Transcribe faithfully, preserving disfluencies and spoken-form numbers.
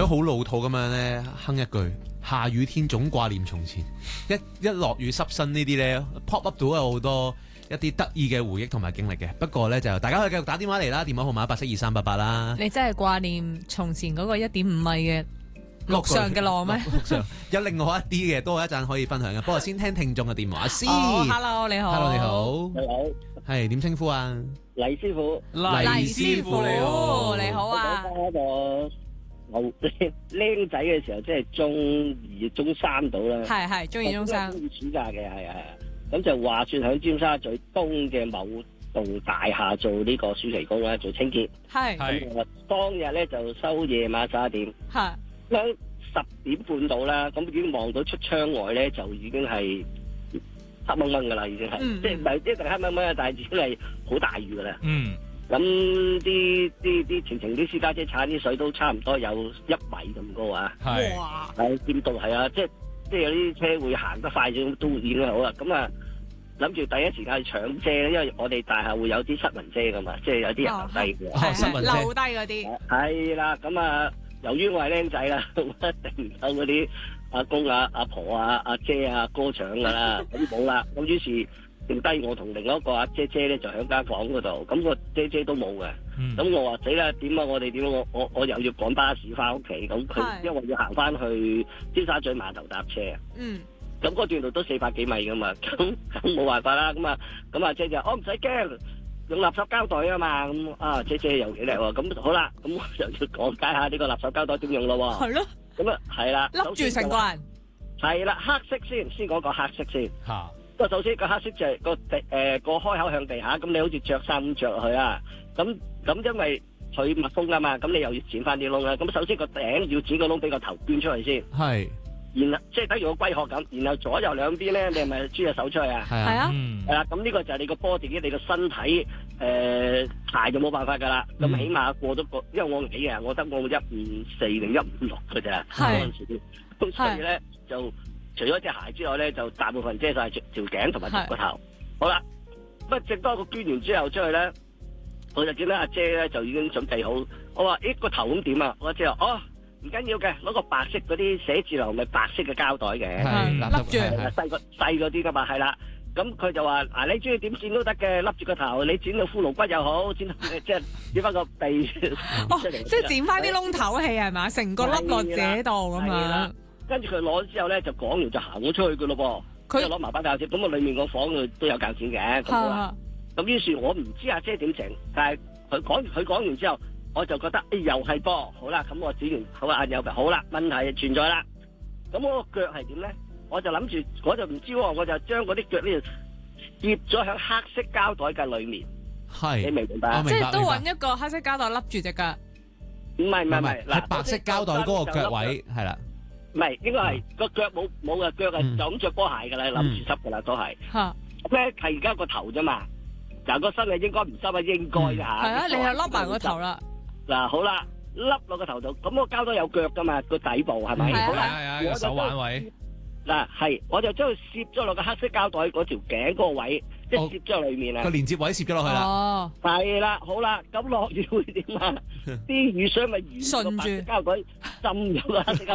想好老土咁樣咧，哼一句下雨天總掛念從前。一一落雨濕身呢啲咧 pop up 到有好多一啲得意嘅回憶同埋經歷嘅。不過咧就大家可以繼續打電話嚟啦，電話號碼八七二三八八啦。 你真係掛念從前嗰個一點五米嘅陸上嘅浪咩？ 陸上有另外一啲嘅，都一陣可以分享嘅。不過先聽聽眾嘅電話先。 哦，hello 你好。 hello 你好。 你好， 係點稱呼啊？ 黎師傅。 黎師傅你好，你好啊。 我個我僆仔嘅時候，即係中二、中三到啦。 係係中二、中三。 中意暑假嘅係啊係啊，咁就話說喺尖沙咀東嘅某棟大廈做呢個暑期工啦，做清潔。 係。 咁啊，當日咧就收夜晚十一點。 係。 響十點半到啦，咁已經望到出窗外咧，就已經係黑掹掹噶啦，已經係， 嗯、 即係唔係一定黑掹掹，但係已經係好大雨噶啦。 嗯。 咁啲啲啲程程啲私家車鏟啲水都差唔多有一米咁高啊。 係。 哇！ 係見到係啊，即係即係有啲車會行得快啲，都已經好啦。咁啊，諗住第一時間去搶遮咧，因為我哋大廈會有啲失雲遮噶嘛，即係有啲人留低嘅。 係失雲遮留低嗰啲。 係啦，咁啊。由於我係僆仔啦，一定唔夠嗰啲阿公啊、阿婆啊、阿姐啊、哥搶噶啦，咁冇啦。咁於是剩低我同另外一個阿姐姐咧，就喺間房嗰度。咁個姐姐都冇嘅。咁、嗯、我話死啦，點啊？我哋點？我我我又要趕巴士翻屋企。咁佢因為要行翻去尖沙咀碼頭搭車。嗯。咁嗰段路都四百幾米噶嘛，咁咁冇辦法啦。咁啊，咁啊姐姐，我唔使驚。用垃圾膠袋啊嘛，咁啊姐姐又幾叻喎，咁好啦，咁我就要講解下呢個垃圾膠袋點用咯喎。係咯。咁啊係啦， 笠住成個人。係啦，黑色先，先講個黑色先。 嚇。 不過首先個黑色就係個地誒個開口向地下，咁你好似着衫咁着落去啊。咁咁因為佢密封啊嘛，咁你又要剪翻啲窿啦。咁首先個頂要剪個窿俾個頭捐出去先。係。然後即係等於個龜殼咁，然後左右兩邊咧，你係咪豬隻手出去啊？係啊， 係啦，咁呢個就係你個波自己，你個身體誒大就冇辦法噶啦。咁、嗯、起碼過咗個，因為我矮嘅，我得我一五四定一五六嘅咋嗰陣時，咁所以咧就除咗隻鞋之外咧，就大部分遮晒條頸同埋條個頭。好啦，咁啊，整多個捐完之後出去咧，我就見到阿姐咧就已經準備好。我話：咦，個頭咁點啊？我阿姐話：哦。唔緊要嘅，攞個白色嗰啲寫字樓咪白色嘅膠袋嘅， 笠住細個細嗰啲噶嘛，係啦。咁佢就話：嗱，你中意點剪都得嘅，笠住個頭，你剪到骷髏骨又好，剪到即係剪翻個鼻出嚟。 即係剪翻啲窿頭氣係嘛？成個笠落自己度咁樣。 跟住佢攞之後咧，就講完就行咗出去噶咯噃。佢攞埋把鉸剪，咁啊裡面個房度都有鉸剪嘅。咁咁於是，我唔知阿姐點整，但係佢講佢講完之後。我就覺得誒、哎、又係波，好啦，咁我剪完好啊，有嘅，好啦，問題存在啦。咁我個腳係點咧？我就諗住，我就唔知喎，我就將嗰啲腳呢度攝咗喺黑色膠袋嘅裏面。係，你明唔明白？ 即係都揾一個黑色膠袋笠住隻腳。 唔係唔係唔係， 係白色膠袋嗰個腳位係啦。 唔係，應該係個腳冇冇嘅腳係就咁着波鞋㗎啦，諗住濕㗎啦都係。嚇！咁咧係而家個頭啫嘛，但係個身係應該唔濕啊，應該㗎嚇。係啊， 你又笠埋個頭啦。 嗱，好啦，笠落個頭度，咁個膠袋有腳噶嘛，個底部係咪？好啦， 係啊，有手挽位。 嗱，係，我就將佢攝咗落個黑色膠袋嗰條頸嗰個位，即係攝咗裏面啊。個連接位攝咗落去啦。 哦，係啦，好啦，咁落雨會點啊？啲雨水咪沿個白色膠袋浸咗個黑色膠袋。